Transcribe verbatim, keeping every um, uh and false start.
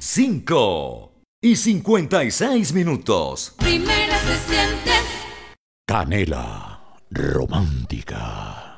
cinco y cincuenta y seis minutos. Primera se siente Canela romántica.